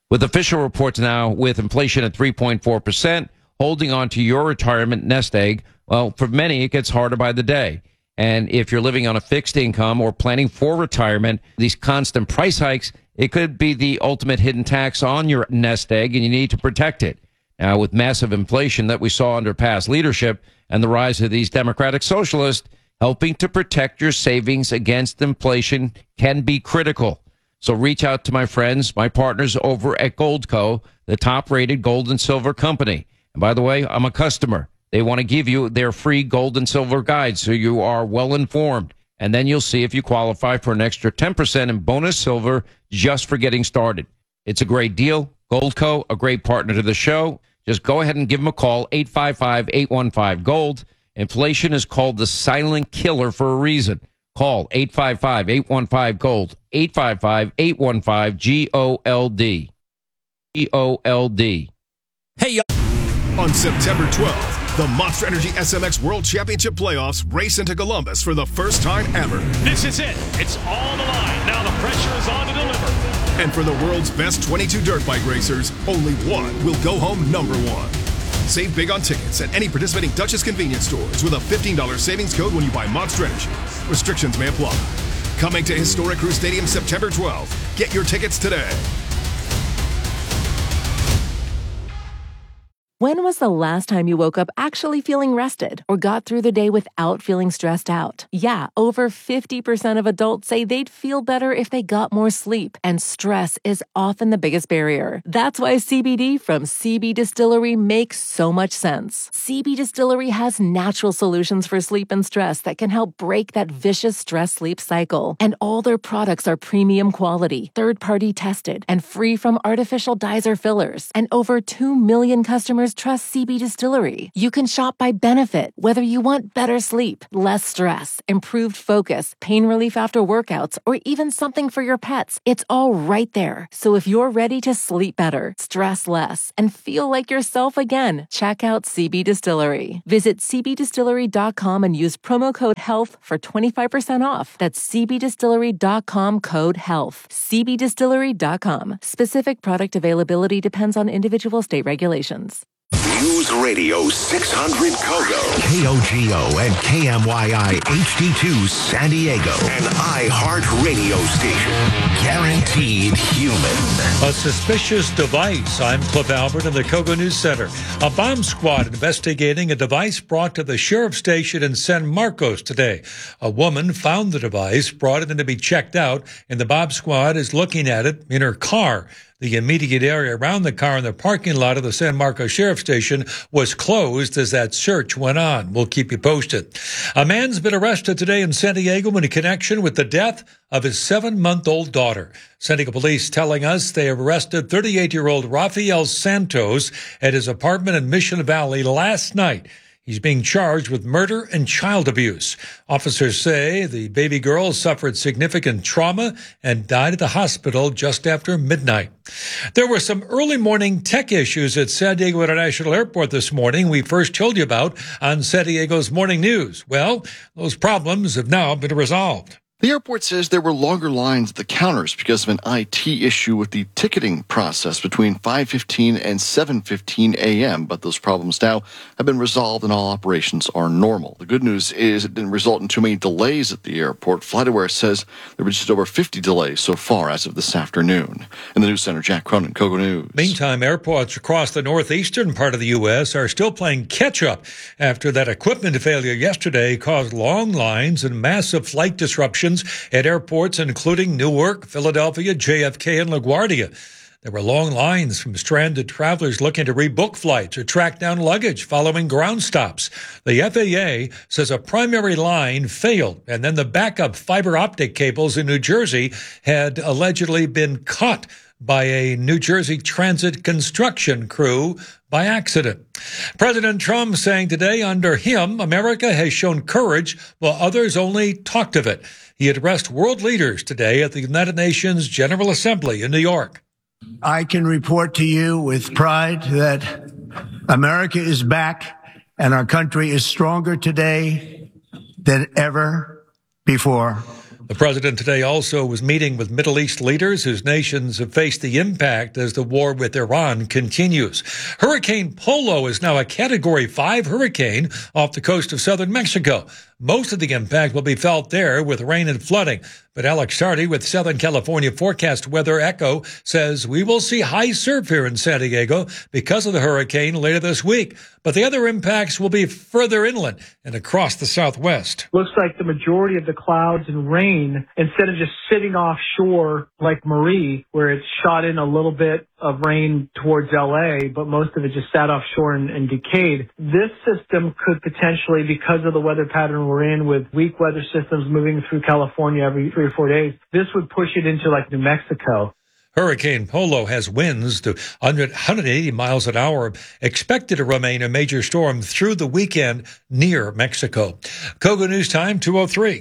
With official reports now, with inflation at 3.4%, holding on to your retirement nest egg, well, for many, it gets harder by the day. And if you're living on a fixed income or planning for retirement, these constant price hikes, it could be the ultimate hidden tax on your nest egg, and you need to protect it. Now, with massive inflation that we saw under past leadership and the rise of these democratic socialists, helping to protect your savings against inflation can be critical. So reach out to my friends, my partners over at Goldco, the top-rated gold and silver company. And by the way, I'm a customer. They want to give you their free gold and silver guide so you are well informed. And then you'll see if you qualify for an extra 10% in bonus silver just for getting started. It's a great deal. Goldco, a great partner to the show. Just go ahead and give them a call, 855-815-GOLD. Inflation is called the silent killer for a reason. Call 855-815-GOLD, 855-815-GOLD. GOLD. Hey, on September 12th, the Monster Energy SMX World Championship Playoffs race into Columbus for the first time ever. This is it. It's all the line. Now the pressure is on to deliver. And for the world's best 22 dirt bike racers, only one will go home number one. Save big on tickets at any participating Dutchess convenience stores with a $15 savings code when you buy Monster Energy. Restrictions may apply. Coming to Historic Crew Stadium September 12th. Get your tickets today. When was the last time you woke up actually feeling rested or got through the day without feeling stressed out? Yeah, over 50% of adults say they'd feel better if they got more sleep, and stress is often the biggest barrier. That's why CBD from CB Distillery makes so much sense. CB Distillery has natural solutions for sleep and stress that can help break that vicious stress-sleep cycle. And all their products are premium quality, third-party tested, and free from artificial dyes or fillers. And over 2 million customers trust CB Distillery. You can shop by benefit, whether you want better sleep, less stress, improved focus, pain relief after workouts, or even something for your pets. It's all right there. So if you're ready to sleep better, stress less, and feel like yourself again, check out CB Distillery. Visit cbdistillery.com and use promo code HEALTH for 25% off. That's cbdistillery.com code HEALTH. cbdistillery.com. Specific product availability depends on individual state regulations. News Radio 600 Kogo, KOGO and KMYI HD2 San Diego, an iHeart radio station. Guaranteed human. A suspicious device. I'm Cliff Albert in the Kogo News Center. A bomb squad investigating a device brought to the sheriff's station in San Marcos today. A woman found the device, brought it in to be checked out, and the bomb squad is looking at it in her car. The immediate area around the car in the parking lot of the San Marcos Sheriff's Station was closed as that search went on. We'll keep you posted. A man's been arrested today in San Diego in connection with the death of his 7-month-old daughter. San Diego police telling us they have arrested 38-year-old Rafael Santos at his apartment in Mission Valley last night. He's being charged with murder and child abuse. Officers say the baby girl suffered significant trauma and died at the hospital just after midnight. There were some early morning tech issues at San Diego International Airport this morning we first told you about on San Diego's Morning News. Well, those problems have now been resolved. The airport says there were longer lines at the counters because of an IT issue with the ticketing process between 5:15 and 7:15 a.m., but those problems now have been resolved and all operations are normal. The good news is it didn't result in too many delays at the airport. FlightAware says there were just over 50 delays so far as of this afternoon. In the news center, Jack Cronin, Kogo News. Meantime, airports across the northeastern part of the U.S. are still playing catch-up after that equipment failure yesterday caused long lines and massive flight disruptions at airports including Newark, Philadelphia, JFK, and LaGuardia. There were long lines from stranded travelers looking to rebook flights or track down luggage following ground stops. The FAA says a primary line failed, and then the backup fiber optic cables in New Jersey had allegedly been cut by a New Jersey Transit construction crew by accident. President Trump saying today under him, America has shown courage while others only talked of it. He addressed world leaders today at the United Nations General Assembly in New York. I can report to you with pride that America is back and our country is stronger today than ever before. The president today also was meeting with Middle East leaders whose nations have faced the impact as the war with Iran continues. Hurricane Polo is now a Category 5 hurricane off the coast of southern Mexico. Most of the impact will be felt there with rain and flooding. But Alex Tardy with Southern California Forecast Weather Echo says we will see high surf here in San Diego because of the hurricane later this week. But the other impacts will be further inland and across the southwest. Looks like the majority of the clouds and rain, instead of just sitting offshore like Marie, where it shot in a little bit of rain towards LA, but most of it just sat offshore and decayed. This system could potentially, because of the weather pattern we're in with weak weather systems moving through California every 3 or 4 days, this would push it into like New Mexico. Hurricane Polo has winds to 180 miles an hour, expected to remain a major storm through the weekend near Mexico. Kogo News Time, 2:03.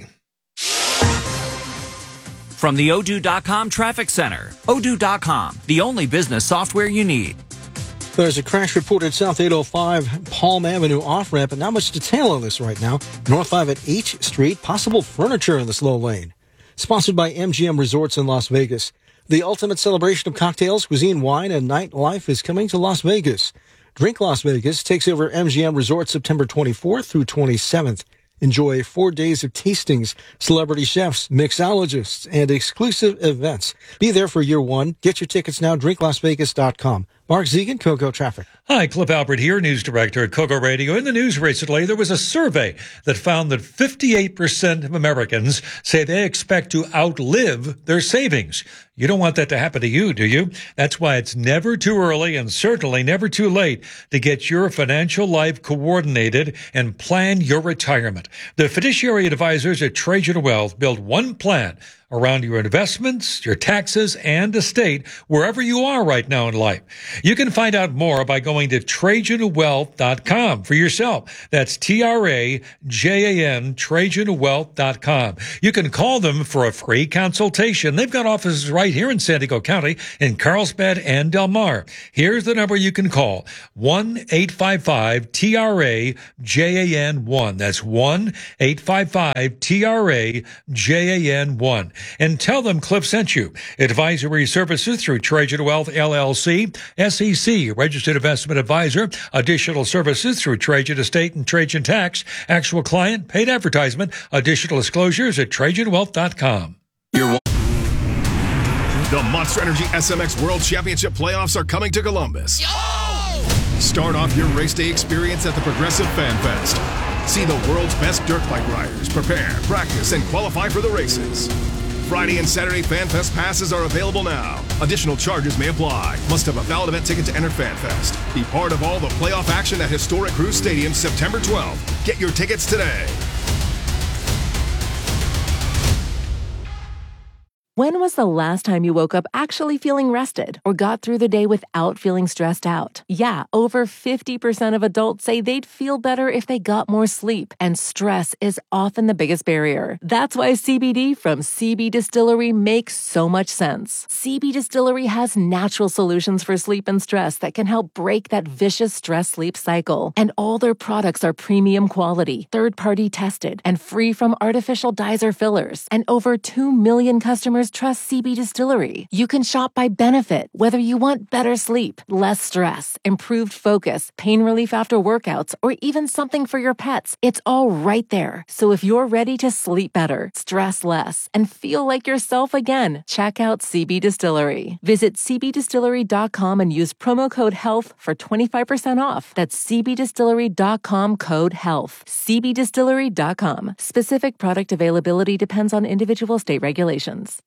From the Odoo.com Traffic Center, Odoo.com, the only business software you need. There's a crash reported South 805 Palm Avenue off-ramp, and not much detail on this right now. North 5 at H Street, possible furniture in the slow lane. Sponsored by MGM Resorts in Las Vegas. The ultimate celebration of cocktails, cuisine, wine, and nightlife is coming to Las Vegas. Drink Las Vegas takes over MGM Resorts September 24th through 27th. Enjoy 4 days of tastings, celebrity chefs, mixologists, and exclusive events. Be there for year one. Get your tickets now, drinklasvegas.com. Mark Zegan, Kogo Traffic. Hi, Cliff Albert here, news director at Kogo Radio. In the news recently, there was a survey that found that 58% of Americans say they expect to outlive their savings. You don't want that to happen to you, do you? That's why it's never too early and certainly never too late to get your financial life coordinated and plan your retirement. The fiduciary advisors at Trajan Wealth build one plan around your investments, your taxes, and estate, wherever you are right now in life. You can find out more by going to TrajanWealth.com for yourself. That's TRAJAN, TrajanWealth.com. You can call them for a free consultation. They've got offices right here in San Diego County, in Carlsbad and Del Mar. Here's the number you can call, 1-855-TRAJAN1. That's 1-855-TRAJAN1. And tell them Cliff sent you. Advisory services through Trajan Wealth LLC, SEC, Registered Investment Advisor. Additional services through Trajan Estate and Trajan Tax. Actual client, paid advertisement. Additional disclosures at TrajanWealth.com. The Monster Energy SMX World Championship playoffs are coming to Columbus. Start off your race day experience at the Progressive Fan Fest. See the world's best dirt bike riders prepare, practice, and qualify for the races. Friday and Saturday Fan Fest passes are available now. Additional charges may apply. Must have a valid event ticket to enter Fan Fest. Be part of all the playoff action at historic Cruz Stadium September 12th. Get your tickets today. When was the last time you woke up actually feeling rested or got through the day without feeling stressed out? Yeah, over 50% of adults say they'd feel better if they got more sleep, and stress is often the biggest barrier. That's why CBD from CB Distillery makes so much sense. CB Distillery has natural solutions for sleep and stress that can help break that vicious stress-sleep cycle. And all their products are premium quality, third-party tested, and free from artificial dyes or fillers. And over 2 million customers trust CB Distillery. You can shop by benefit, whether you want better sleep, less stress, improved focus, pain relief after workouts, or even something for your pets. It's all right there. So if you're ready to sleep better, stress less, and feel like yourself again, check out CB Distillery. Visit cbdistillery.com and use promo code HEALTH for 25% off. That's cbdistillery.com code HEALTH. cbdistillery.com. Specific product availability depends on individual state regulations.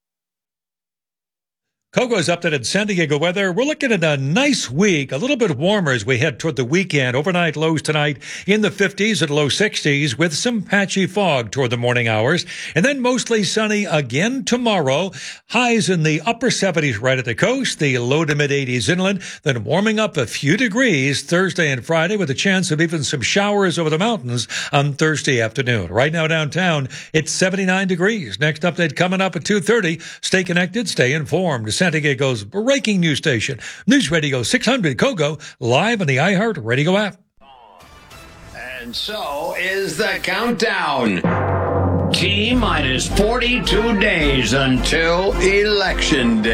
Kogo's updated San Diego weather. We're looking at a nice week, a little bit warmer as we head toward the weekend. Overnight lows tonight in the 50s and low 60s with some patchy fog toward the morning hours. And then mostly sunny again tomorrow. Highs in the upper 70s right at the coast, the low to mid 80s inland. Then warming up a few degrees Thursday and Friday with a chance of even some showers over the mountains on Thursday afternoon. Right now downtown, it's 79 degrees. Next update coming up at 2:30. Stay connected, stay informed. San Diego's breaking news station, News Radio 600 Kogo, live on the iHeart Radio app. And so is the countdown. T minus 42 days until Election Day.